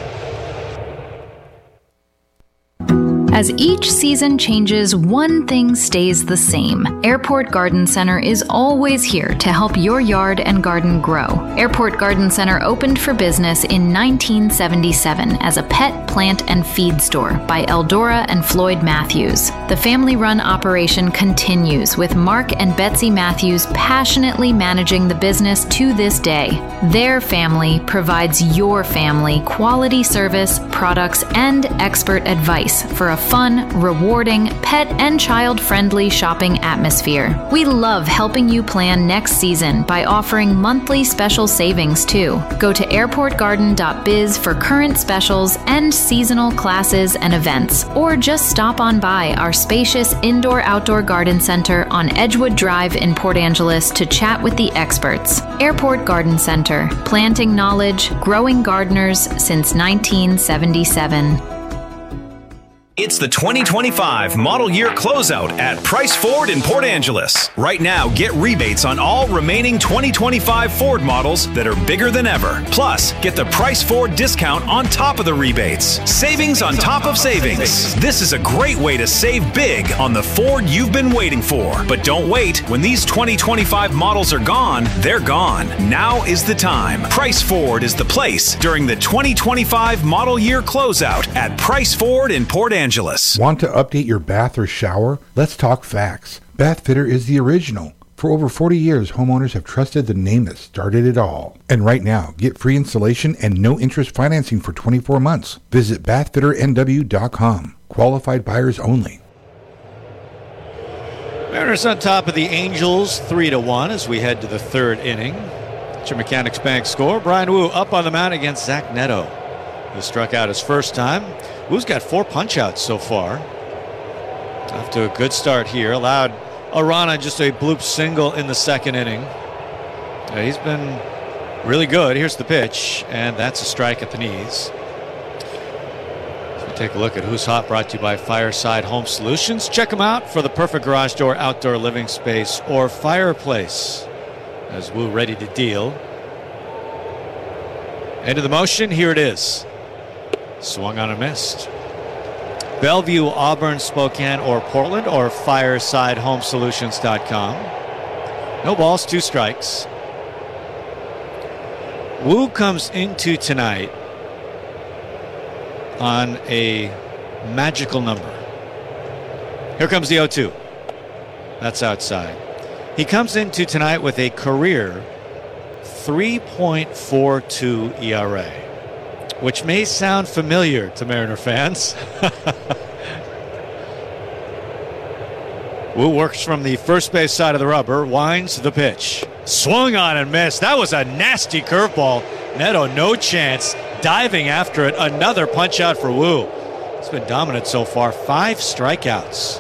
As each season changes, one thing stays the same. Airport Garden Center is always here to help your yard and garden grow. Airport Garden Center opened for business in 1977 as a pet, plant, and feed store by Eldora and Floyd Matthews. The family-run operation continues with Mark and Betsy Matthews passionately managing the business to this day. Their family provides your family quality service, products, and expert advice for a fun, rewarding, pet and child-friendly shopping atmosphere. We love helping you plan next season by offering monthly special savings too. Go to airportgarden.biz for current specials and seasonal classes and events, or just stop on by our spacious indoor-outdoor garden center on Edgewood Drive in Port Angeles to chat with the experts. Airport Garden Center, planting knowledge, growing gardeners since 1977. It's the 2025 model year closeout at Price Ford in Port Angeles. Right now, get rebates on all remaining 2025 Ford models that are bigger than ever. Plus, get the Price Ford discount on top of the rebates. Savings on top of savings. This is a great way to save big on the Ford you've been waiting for. But don't wait. When these 2025 models are gone, they're gone. Now is the time. Price Ford is the place during the 2025 model year closeout at Price Ford in Port Angeles. Want to update your bath or shower? Let's talk facts. Bathfitter is the original. For over 40 years, homeowners have trusted the name that started it all. And right now, get free installation and no interest financing for 24 months. Visit bathfitternw.com. Qualified buyers only. Mariners on top of the Angels 3-1 as we head to the third inning. It's your Mechanics Bank score. Brian Wu up on the mound against Zach Neto, who struck out his first time. Wu's got 4 punch-outs so far. Off to a good start here. Allowed Arana just a bloop single in the second inning. He's been really good. Here's the pitch, and that's a strike at the knees. So take a look at Who's Hot, brought to you by Fireside Home Solutions. Check them out for the perfect garage door, outdoor living space, or fireplace. As Wu ready to deal. Into the motion, here it is. Swung on and missed. Bellevue, Auburn, Spokane, or Portland, or FiresideHomeSolutions.com. No balls, 2 strikes. Wu comes into tonight on a magical number. Here comes the 0-2. That's outside. He comes into tonight with a career 3.42 ERA, which may sound familiar to Mariner fans. Wu works from the first base side of the rubber, winds the pitch. Swung on and missed. That was a nasty curveball. Neto, no chance, diving after it. Another punch out for Wu. He's been dominant so far. 5 strikeouts.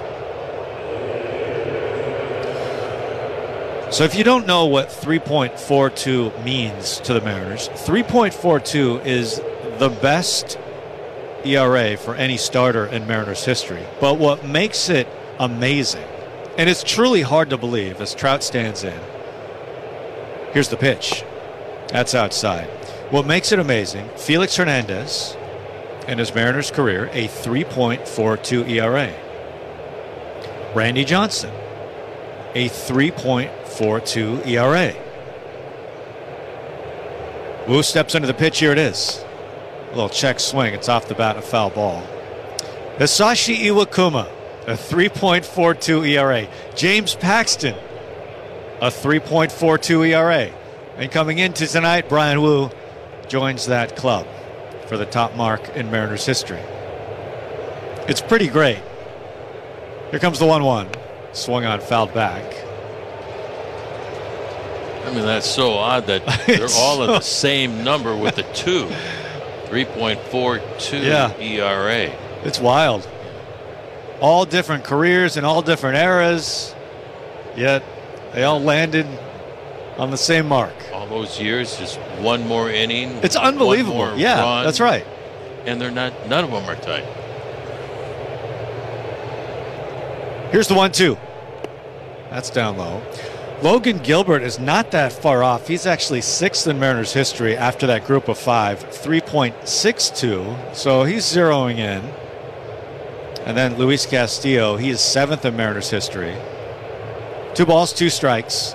So if you don't know what 3.42 means to the Mariners, 3.42 is the best ERA for any starter in Mariners history. But what makes it amazing, and it's truly hard to believe as Trout stands in. Here's the pitch. That's outside. What makes it amazing, Felix Hernandez in his Mariners career, a 3.42 ERA. Randy Johnson, a 3.42 ERA. Wu steps into the pitch. Here it is. A little check swing. It's off the bat, a foul ball. Hisashi Iwakuma, a 3.42 ERA. James Paxton, a 3.42 ERA. And coming into tonight, Brian Wu joins that club for the top mark in Mariners history. It's pretty great. Here comes the 1-1. Swung on, fouled back. I mean, that's so odd that they're all at the same number with the 2. 3.42 ERA. It's wild. All different careers and all different eras, yet they all landed on the same mark. All those years, just one more inning. It's unbelievable. One more Yeah, run, that's right. And they're not. None of them are tight. Here's the 1-2. That's down low. Logan Gilbert is not that far off. He's actually 6th in Mariners history after that group of 5, 3.62. So he's zeroing in. And then Luis Castillo, he is 7th in Mariners history. 2 balls, 2 strikes.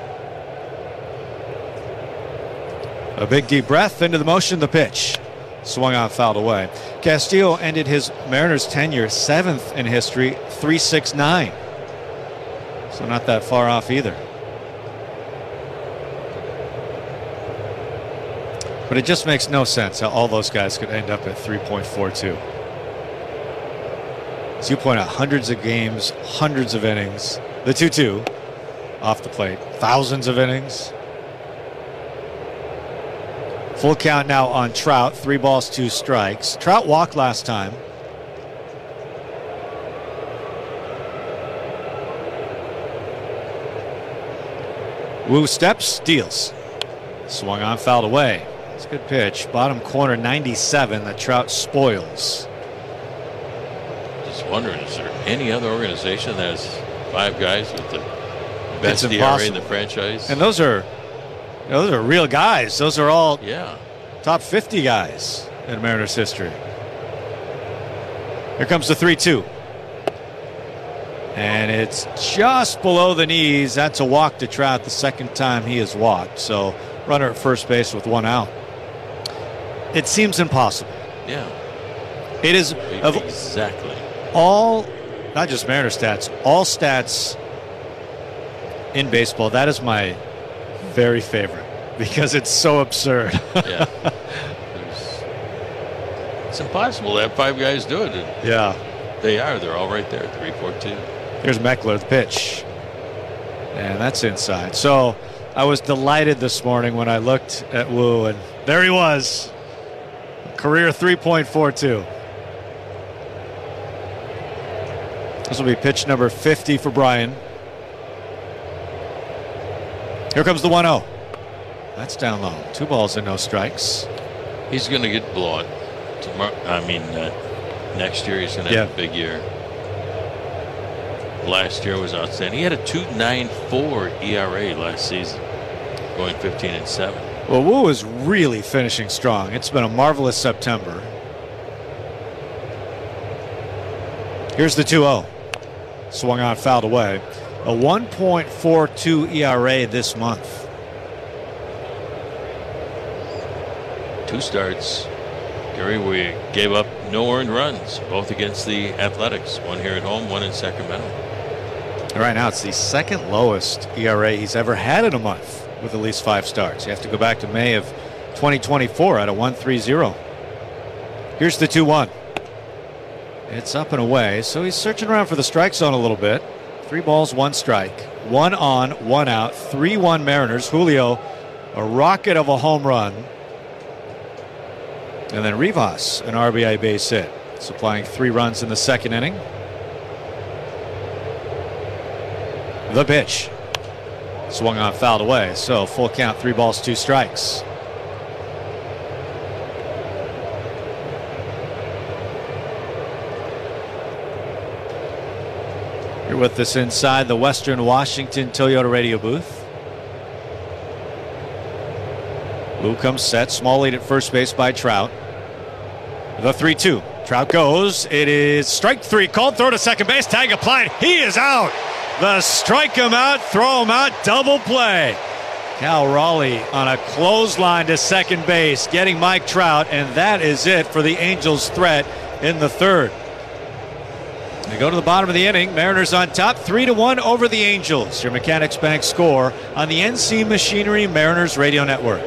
A big deep breath into the motion, the pitch. Swung on, fouled away. Castillo ended his Mariners tenure 7th in history, 3.69. So not that far off either. But it just makes no sense how all those guys could end up at 3.42. As you point out, hundreds of games, hundreds of innings. The 2-2 off the plate, thousands of innings. Full count now on Trout, 3 balls, 2 strikes. Trout walked last time. Wu steps, deals. Swung on, fouled away. It's a good pitch. Bottom corner, 97, that Trout spoils. Just wondering, is there any other organization that has 5 guys with the best It's ERA in impossible. the franchise? And those are real guys. Those are all Yeah. top 50 guys in Mariners history. Here comes the 3-2. And it's just below the knees. That's a walk to Trout, the second time he has walked. So runner at first base with 1 out. It seems impossible. Yeah. It is of Exactly. all, not just Mariner stats, all stats in baseball. That is my very favorite because it's so absurd. Yeah. It's impossible to have 5 guys do it. And Yeah. they are. They're all right there. 3.42. Here's Meckler, the pitch. And that's inside. So I was delighted this morning when I looked at Wu, and there he was. Career 3.42. This will be pitch number 50 for Brian. Here comes the 1-0. That's down low. 2 balls and no strikes. He's going to get blown. Tomorrow, next year he's going to have a big year. Last year was outstanding. He had a 2.94 ERA last season. going 15-7. Well, Wu is really finishing strong. It's been a marvelous September. Here's the 2-0. Swung on, fouled away. A 1.42 ERA this month. 2 starts, Gary, we gave up no earned runs, both against the Athletics. One here at home, one in Sacramento. Right now, it's the second lowest ERA he's ever had in a month with at least 5 starts. You have to go back to May of 2024 at a 1.30. Here's the 2-1. It's up and away, so he's searching around for the strike zone a little bit. 3 balls, 1 strike. 1 on, 1 out. 3-1 Mariners. Julio, a rocket of a home run. And then Rivas, an RBI base hit, supplying 3 runs in the second inning. The pitch. Swung on, fouled away. So full count, 3 balls, 2 strikes. You're with us inside the Western Washington Toyota radio booth. Wu comes set. Small lead at first base by Trout. The 3-2. Trout goes. It is strike 3. Called throw to second base. Tag applied. He is out. The strike him out, throw him out, double play. Cal Raleigh on a clothesline to second base, getting Mike Trout, and that is it for the Angels' threat in the third. They go to the bottom of the inning. Mariners on top, 3-1 over the Angels. Your Mechanics Bank score on the NC Machinery Mariners Radio Network.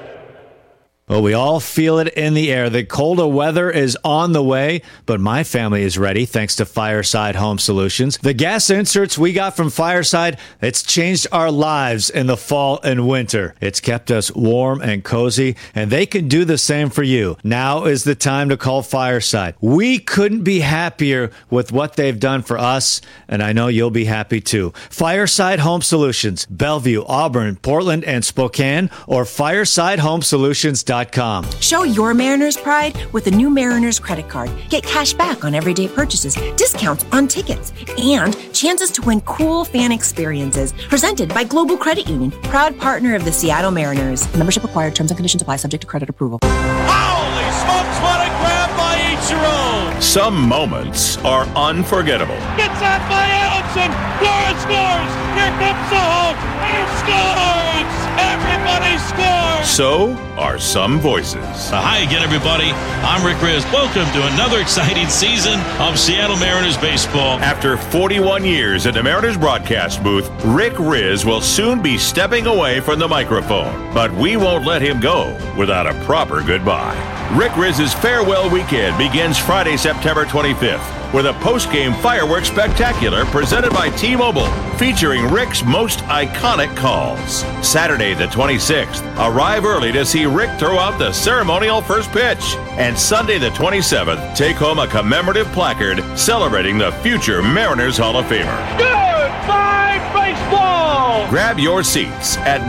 Well, we all feel it in the air. The colder weather is on the way, but my family is ready thanks to Fireside Home Solutions. The gas inserts we got from Fireside, it's changed our lives in the fall and winter. It's kept us warm and cozy, and they can do the same for you. Now is the time to call Fireside. We couldn't be happier with what they've done for us, and I know you'll be happy too. Fireside Home Solutions, Bellevue, Auburn, Portland, and Spokane, or firesidehomesolutions.com. Show your Mariners pride with the new Mariners credit card. Get cash back on everyday purchases, discounts on tickets, and chances to win cool fan experiences. Presented by Global Credit Union, proud partner of the Seattle Mariners. Membership required. Terms and conditions apply. Subject to credit approval. Holy smokes, what a grab by Ichiro! Some moments are unforgettable. Gets out by Allison. Flores scores. Here comes Soho. And scores! Everybody scores! So are some voices. Hi again, everybody. I'm Rick Riz. Welcome to another exciting season of Seattle Mariners baseball. After 41 years in the Mariners broadcast booth, Rick Riz will soon be stepping away from the microphone. But we won't let him go without a proper goodbye. Rick Riz's farewell weekend begins Friday, September 25th. With a post-game fireworks spectacular presented by T-Mobile, featuring Rick's most iconic calls. Saturday the 26th, arrive early to see Rick throw out the ceremonial first pitch. And Sunday the 27th, take home a commemorative placard celebrating the future Mariners Hall of Famer. Goodbye, baseball! Grab your seats at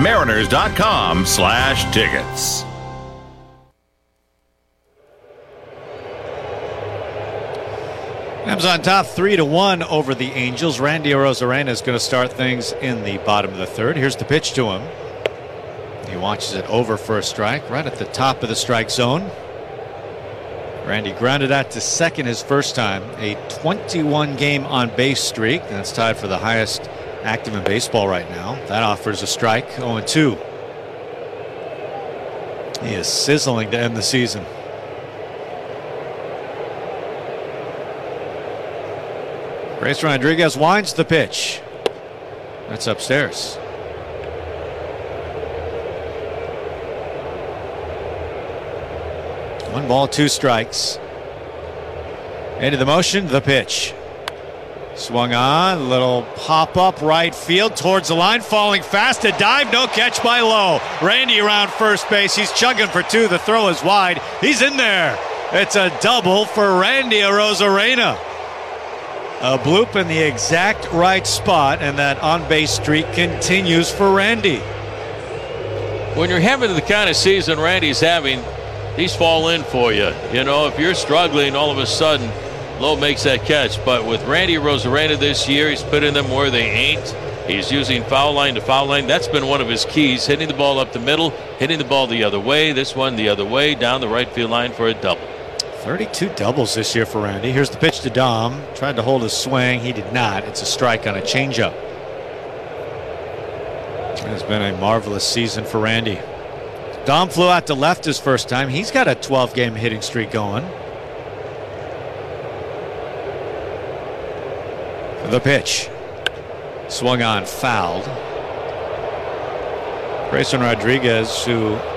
mariners.com/tickets. Rams on top 3-1 over the Angels. Randy Arozarena is going to start things in the bottom of the third. Here's the pitch to him. He watches it over for a strike, right at the top of the strike zone. Randy grounded out to second his first time. A 21-game on-base streak. That's tied for the highest active in baseball right now. That offers a strike, 0-2. He is sizzling to end the season. Grace Rodriguez winds the pitch. That's upstairs. One ball, 2 strikes. Into the motion, the pitch. Swung on, little pop-up right field towards the line, falling fast, a dive, no catch by Lowe. Randy around first base, he's chugging for 2, the throw is wide, he's in there. It's a double for Randy Arozarena. A bloop in the exact right spot, and that on-base streak continues for Randy. When you're having the kind of season Randy's having, these fall in for you. You know, if you're struggling, all of a sudden, Lowe makes that catch. But with Randy Arozarena this year, he's putting them where they ain't. He's using foul line to foul line. That's been one of his keys, hitting the ball up the middle, hitting the ball the other way. This one the other way, down the right field line for a double. 32 doubles this year for Randy. Here's the pitch to Dom. Tried to hold his swing. He did not. It's a strike on a changeup. It has been a marvelous season for Randy. Dom flew out to left his first time. He's got a 12-game hitting streak going. The pitch. Swung on, fouled. Grayson Rodriguez, who